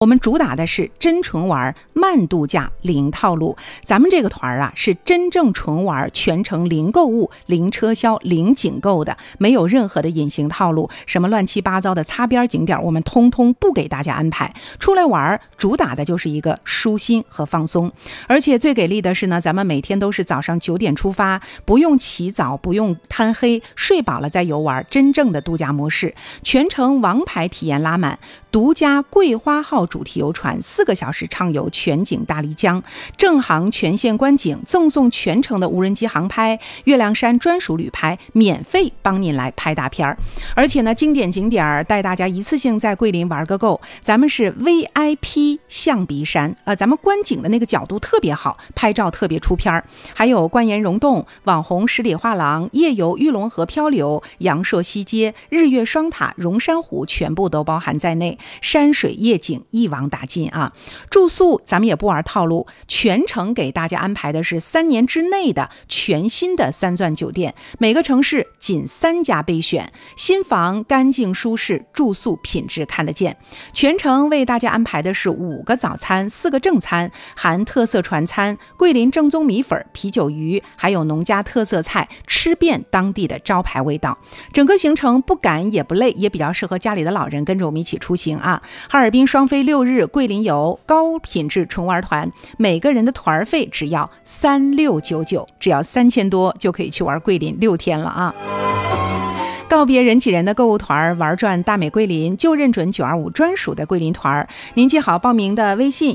我们主打的是真纯玩慢度假零套路，咱们这个团啊是真正纯玩，全程零购物、零车销、零景购的，没有任何的隐形套路，什么乱七八糟的擦边景点我们通通不给大家安排。出来玩主打的就是一个舒心和放松，而且最给力的是呢，咱们每天都是早上9点出发，不用起早，不用贪黑，睡饱了再游玩，真正的度假模式，全程王牌体验拉满，独家桂花号主题游船4个小时畅游全景大丽江，正航全线观景，赠送全程的无人机航拍，月亮山专属旅拍，免费帮您来拍大片。而且呢，经典景点带大家一次性在桂林玩个够。咱们是 VIP 象鼻山，咱们观景的那个角度特别好，拍照特别出片。还有观岩溶洞、网红十里画廊、夜游玉龙河漂流、阳朔西街、日月双塔、荣山湖，全部都包含在内，山水夜景一网打尽啊！住宿咱们也不玩套路，全程给大家安排的是3年之内的全新的3钻酒店，每个城市仅3家备选，新房干净舒适，住宿品质看得见。全程为大家安排的是5个早餐、4个正餐，含特色船餐、桂林正宗米粉、啤酒鱼，还有农家特色菜，吃遍当地的招牌味道。整个行程不赶也不累，也比较适合家里的老人跟着我们一起出行啊！哈尔滨双飞6日桂林游高品质纯玩团，每个人的团费只要3699，只要3000多就可以去玩桂林6天了啊！告别人挤人的购物团，玩转大美桂林，就认准925专属的桂林团。您记好报名的微信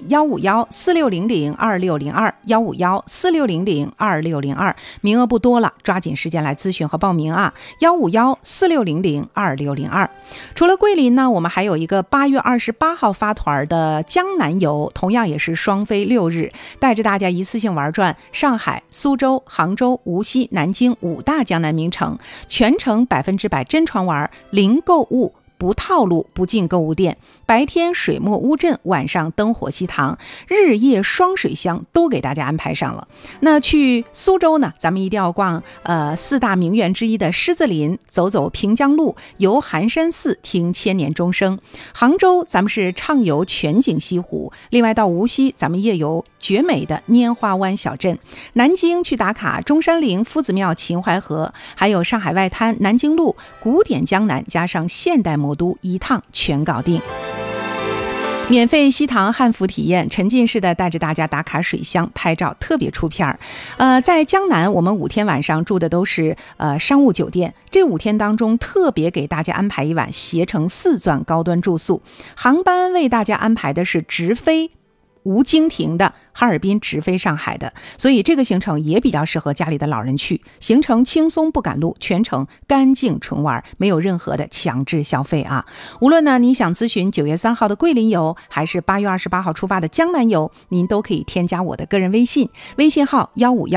15146002602，15146002602，名额不多了，抓紧时间来咨询和报名啊！15146002602。除了桂林呢，我们还有一个8月28号发团的江南游，同样也是双飞6日，带着大家一次性玩转上海、苏州、杭州、无锡、南京5大江南名城，全程100%真传玩，零购物，不套路，不进购物店，白天水墨乌镇，晚上灯火西塘，日夜双水乡都给大家安排上了。那去苏州呢，咱们一定要逛4大名园之一的狮子林，走走平江路，游寒山寺，听千年钟声。杭州咱们是畅游全景西湖，另外到无锡咱们夜游绝美的拈花湾小镇，南京去打卡中山陵、夫子庙、秦淮河，还有上海外滩、南京路，古典江南加上现代魔都，一趟全搞定。免费西塘汉服体验，沉浸式的带着大家打卡水乡拍照，特别出片在江南我们5天晚上住的都是商务酒店，这5天当中特别给大家安排一晚携程4钻高端住宿，航班为大家安排的是直飞无经停的哈尔滨直飞上海的，所以这个行程也比较适合家里的老人去，行程轻松不赶路，全程干净纯玩，没有任何的强制消费啊！无论呢你想咨询9月3号的桂林游，还是8月28号出发的江南游，您都可以添加我的个人微信，微信号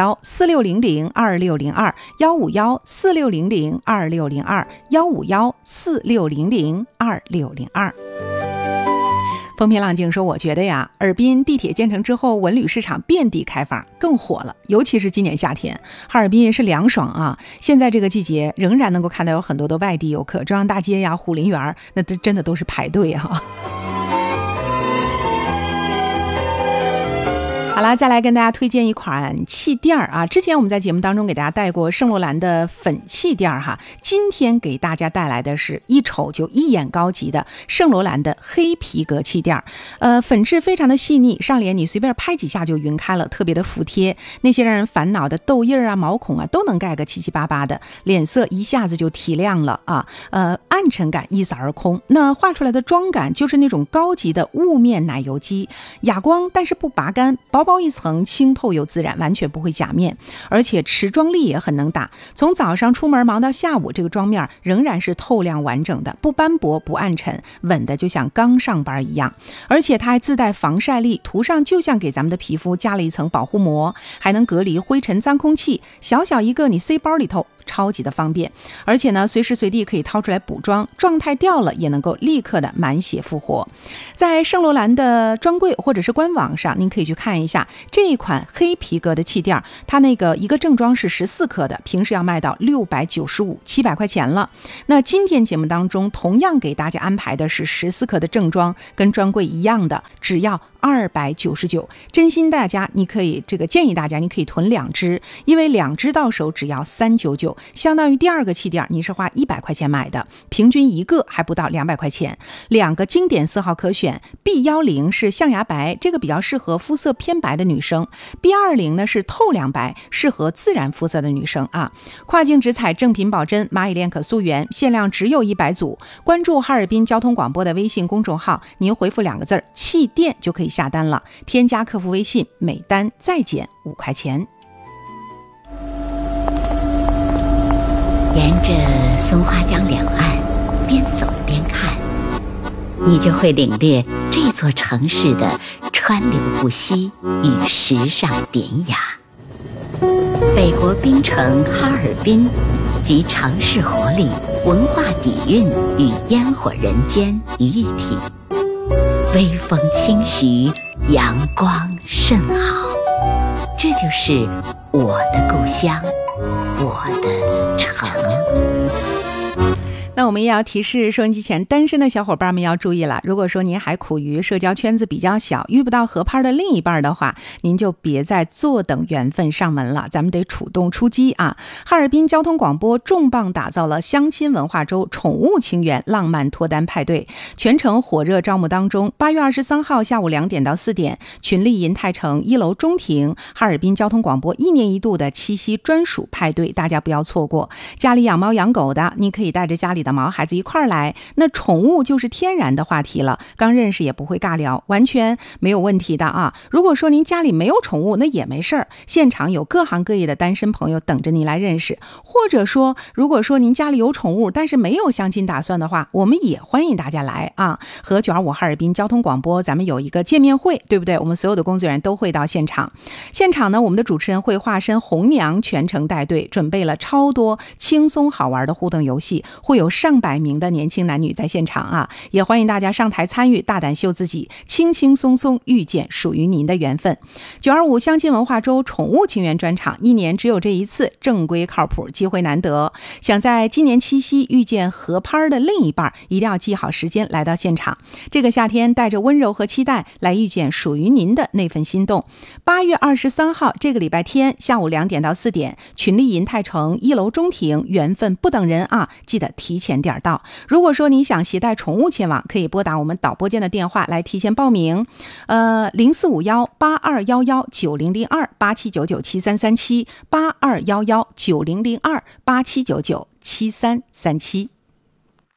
15146002602，15146002602，15146002602。风平浪静说，我觉得呀，尔滨地铁建成之后，文旅市场遍地开放，更火了。尤其是今年夏天，哈尔滨是凉爽啊。现在这个季节，仍然能够看到有很多的外地游客，中央大街呀、虎林园，那真的都是排队哈。好了，再来跟大家推荐一款气垫啊！之前我们在节目当中给大家带过圣罗兰的粉气垫哈，今天给大家带来的是一瞅就一眼高级的圣罗兰的黑皮革气垫。粉质非常的细腻，上脸你随便拍几下就匀开了，特别的服帖，那些让人烦恼的痘印啊、毛孔啊都能盖个七七八八的，脸色一下子就提亮了啊！暗沉感一扫而空，那画出来的妆感就是那种高级的雾面奶油肌，哑光但是不拔干，薄薄一层，清透又自然，完全不会假面，而且持妆力也很能打。从早上出门忙到下午，这个妆面仍然是透亮完整的，不斑驳不暗沉，稳的就像刚上班一样。而且它还自带防晒力，涂上就像给咱们的皮肤加了一层保护膜，还能隔离灰尘脏空气。小小一个你塞包里头超级的方便，而且呢随时随地可以掏出来补妆，状态掉了也能够立刻的满血复活。在圣罗兰的专柜或者是官网上，您可以去看一下这一款黑皮革的气垫，它那个一个正装是14克的，平时要卖到695 700块钱了。那今天节目当中同样给大家安排的是14克的正装，跟专柜一样的，只要299。真心大家你可以建议大家你可以囤2支，因为2支到手只要399，相当于第2个气垫你是花100块钱买的，平均一个还不到200块钱。2个经典色号可选， B10 是象牙白，这个比较适合肤色偏白的女生， B20 呢是透亮白，适合自然肤色的女生啊。跨境直采正品保真蚂蚁链可溯源，限量只有100组。关注哈尔滨交通广播的微信公众号，您回复2个字气垫就可以下单了，添加客服微信，每单再减5块钱。 沿着松花江两岸边走边看，你就会领略这座城市的川流不息与时尚典雅。北国冰城哈尔滨集城市活力、文化底蕴与烟火人间于一体，微风轻徐，阳光甚好，这就是我的故乡，我的城。 那我们也要提示收音机前单身的小伙伴们要注意了，如果说您还苦于社交圈子比较小，遇不到合拍的另一半的话，您就别再坐等缘分上门了，咱们得主动出击啊！哈尔滨交通广播重磅打造了相亲文化周宠物情缘浪漫脱单派对，全程火热招募当中。8月23号下午2点到4点，群力银泰城1楼中庭，哈尔滨交通广播1年1度的七夕专属派对，大家不要错过。家里养猫养狗的，你可以带着家里的毛孩子一块儿来，那宠物就是天然的话题了，刚认识也不会尬聊，完全没有问题的啊！如果说您家里没有宠物，那也没事儿，现场有各行各业的单身朋友等着您来认识，或者说如果说您家里有宠物但是没有相亲打算的话，我们也欢迎大家来啊！和925哈尔滨交通广播咱们有一个见面会，对不对？我们所有的工作人员都会到现场呢，我们的主持人会化身红娘全程带队，准备了超多轻松好玩的互动游戏，会有上百名的年轻男女在现场啊，也欢迎大家上台参与，大胆秀自己，轻轻松松遇见属于您的缘分。925相亲文化周宠物情缘专场，1年只有这一次，正规靠谱，机会难得。想在今年七夕遇见合拍的另一半，一定要记好时间来到现场。这个夏天带着温柔和期待来遇见属于您的那份心动。8月23号这个礼拜天下午2点到4点，群力银泰城1楼中庭，缘分不等人啊，记得提前点到。如果说你想携带宠物前往，可以拨打我们导播间的电话来提前报名0451-8211-9002-8799-7337 8211-9002-8799-7337。